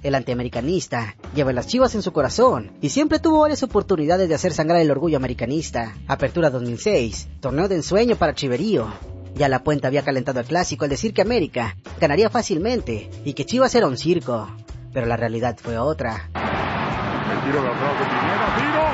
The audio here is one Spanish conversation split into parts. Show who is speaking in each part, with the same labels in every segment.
Speaker 1: El antiamericanista lleva las Chivas en su corazón y siempre tuvo varias oportunidades de hacer sangrar el orgullo americanista. Apertura 2006, torneo de ensueño para Chiverío. Ya La Puente había calentado el clásico al decir que América ganaría fácilmente y que Chivas era un circo, pero la realidad fue otra.
Speaker 2: El tiro de atrás de Pineda, tiro.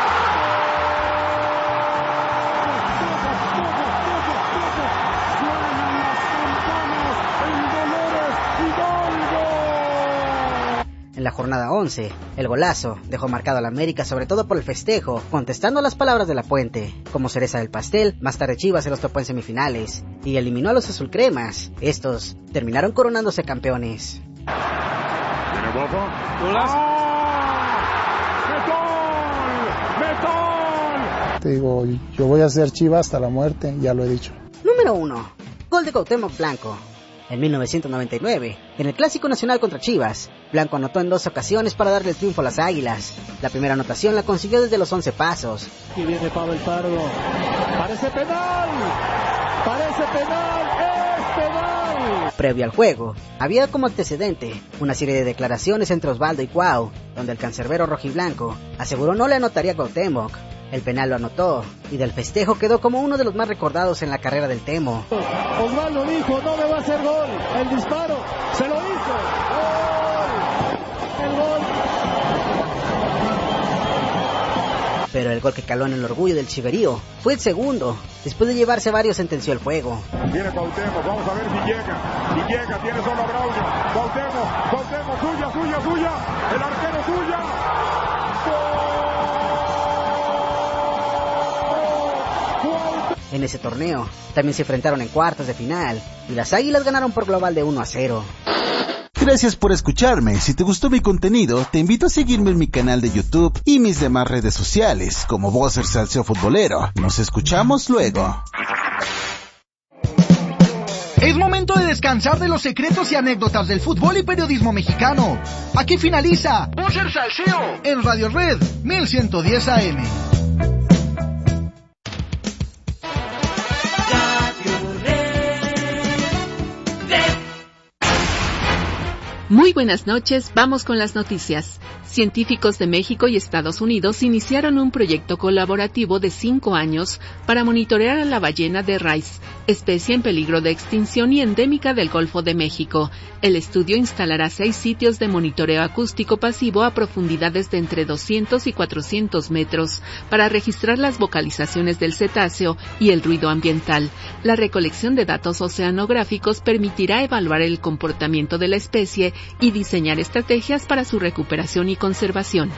Speaker 1: En la jornada 11, el golazo dejó marcado al América, sobre todo por el festejo, contestando a las palabras de La Puente. Como cereza del pastel, más tarde Chivas se los topó en semifinales y eliminó a los azulcremas. Estos terminaron coronándose campeones.
Speaker 2: Viene Bobo. ¡Golazo! ¡Metón!
Speaker 3: Te digo, yo voy a ser Chivas hasta la muerte, ya lo he dicho.
Speaker 1: Número 1. Gol de Cuauhtémoc Blanco. En 1999, en el Clásico Nacional contra Chivas, Blanco anotó en 2 ocasiones para darle el triunfo a las Águilas. La primera anotación la consiguió desde los 11 pasos.
Speaker 4: Y viene Pavel Pardo. ¡Parece penal! ¡Parece penal! ¡Es penal!
Speaker 1: Previo al juego, había como antecedente una serie de declaraciones entre Osvaldo y Cuau, donde el cancerbero rojiblanco aseguró no le anotaría a Cuauhtémoc. El penal lo anotó, y del festejo quedó como uno de los más recordados en la carrera del Temo.
Speaker 4: Osvaldo dijo, no me va a hacer gol, el disparo, se lo hizo, ¡gol! El gol.
Speaker 1: Pero el gol que caló en el orgullo del Chiverío fue el segundo. Después de llevarse varios sentenció el juego.
Speaker 2: Viene Cuauhtémoc, vamos a ver si llega, tiene solo a Braulio. Cuauhtémoc, suya, el arquero suya.
Speaker 1: En ese torneo, también se enfrentaron en cuartos de final, y las Águilas ganaron por global de 1-0.
Speaker 5: Gracias por escucharme. Si te gustó mi contenido, te invito a seguirme en mi canal de YouTube y mis demás redes sociales, como Bowser Salseo Futbolero. Nos escuchamos luego.
Speaker 6: Es momento de descansar de los secretos y anécdotas del fútbol y periodismo mexicano. Aquí finaliza Bowser Salseo en Radio Red 1110 AM.
Speaker 7: Muy buenas noches, vamos con las noticias. Científicos de México y Estados Unidos iniciaron un proyecto colaborativo de 5 años para monitorear a la ballena de Rice, especie en peligro de extinción y endémica del Golfo de México. El estudio instalará 6 sitios de monitoreo acústico pasivo a profundidades de entre 200 y 400 metros para registrar las vocalizaciones del cetáceo y el ruido ambiental. La recolección de datos oceanográficos permitirá evaluar el comportamiento de la especie y diseñar estrategias para su recuperación y conservación.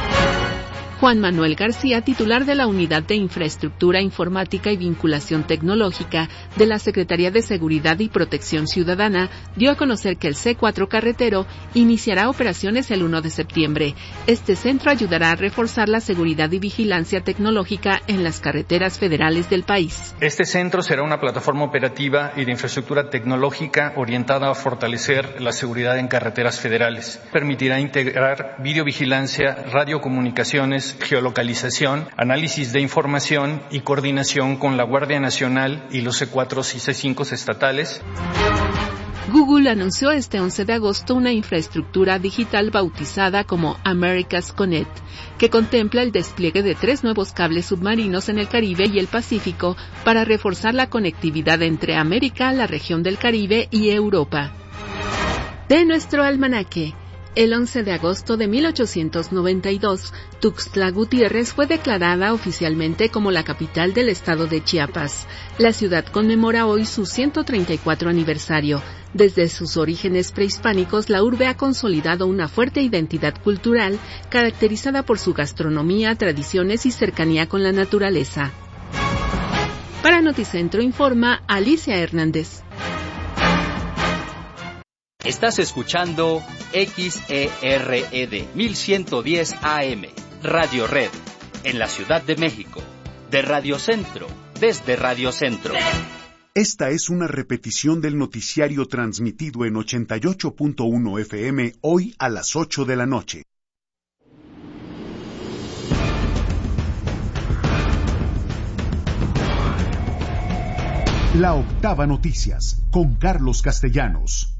Speaker 7: Juan Manuel García, titular de la Unidad de Infraestructura Informática y Vinculación Tecnológica de la Secretaría de Seguridad y Protección Ciudadana, dio a conocer que el C4 carretero iniciará operaciones el 1 de septiembre. Este centro ayudará a reforzar la seguridad y vigilancia tecnológica en las carreteras federales del país.
Speaker 8: Este centro será una plataforma operativa y de infraestructura tecnológica orientada a fortalecer la seguridad en carreteras federales. Permitirá integrar videovigilancia, radiocomunicaciones, geolocalización, análisis de información y coordinación con la Guardia Nacional y los C4 y C5 estatales.
Speaker 7: Google anunció este 11 de agosto una infraestructura digital bautizada como America's Connect, que contempla el despliegue de 3 nuevos cables submarinos en el Caribe y el Pacífico para reforzar la conectividad entre América, la región del Caribe y Europa. De nuestro almanaque. El 11 de agosto de 1892, Tuxtla Gutiérrez fue declarada oficialmente como la capital del estado de Chiapas. La ciudad conmemora hoy su 134 aniversario. Desde sus orígenes prehispánicos, la urbe ha consolidado una fuerte identidad cultural, caracterizada por su gastronomía, tradiciones y cercanía con la naturaleza. Para Noticentro informa Alicia Hernández.
Speaker 9: Estás escuchando XERED 1110 AM, Radio Red, en la Ciudad de México, de Radio Centro, desde Radio Centro.
Speaker 10: Esta es una repetición del noticiario transmitido en 88.1 FM hoy a las 8 de la noche. La Octava Noticias, con Carlos Castellanos.